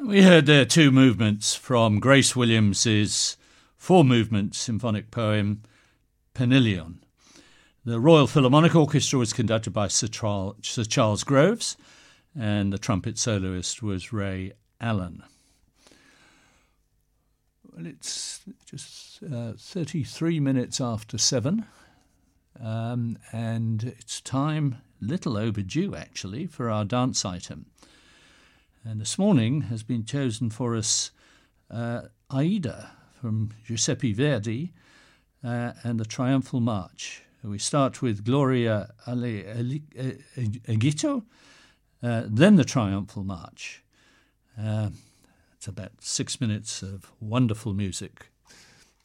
We heard there two movements from Grace Williams's four-movement symphonic poem, Penillion. The Royal Philharmonic Orchestra was conducted by Sir Charles Groves, and the trumpet soloist was Ray Allen. Well, it's just 33 minutes after 7, and it's time, little overdue actually, for our dance item. And this morning has been chosen for us Aida from Giuseppe Verdi and the Triumphal March. We start with Gloria alle Egitto, then the Triumphal March. It's about 6 minutes of wonderful music.